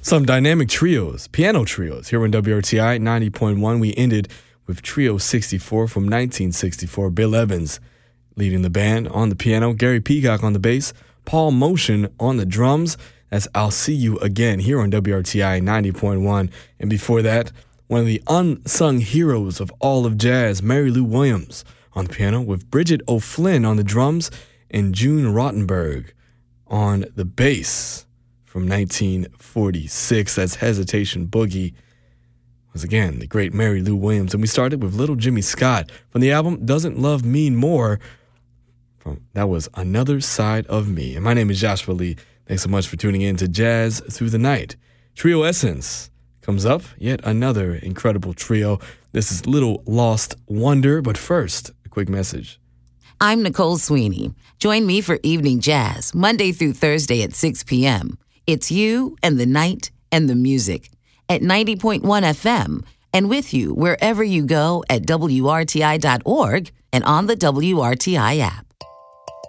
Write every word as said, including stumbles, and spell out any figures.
Some dynamic trios, piano trios, here on W R T I ninety point one. We ended with Trio sixty-four from nineteen sixty-four. Bill Evans leading the band on the piano, Gary Peacock on the bass, Paul Motion on the drums. That's I'll See You Again here on W R T I ninety point one. And before that, one of the unsung heroes of all of jazz, Mary Lou Williams on the piano with Bridget O'Flynn on the drums and June Rottenberg on the bass. From nineteen forty-six, that's Hesitation Boogie, was again the great Mary Lou Williams. And we started with Little Jimmy Scott from the album Doesn't Love Mean More. From, that was Another Side of Me. And my name is Joshua Lee. Thanks so much for tuning in to Jazz Through the Night. Trio Essence comes up, yet another incredible trio. This is Little Lost Wonder, but first, a quick message. I'm Nicole Sweeney. Join me for Evening Jazz, Monday through Thursday at six p.m. It's you and the night and the music at ninety point one F M and with you wherever you go at W R T I dot org and on the W R T I app.